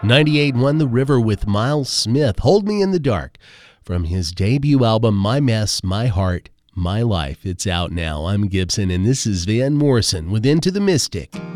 98.1 The River with Miles Smith, Hold Me in the Dark, from his debut album, My Mess, My Heart, My Life. It's out now. I'm Gibson, and this is Van Morrison with Into the Mystic.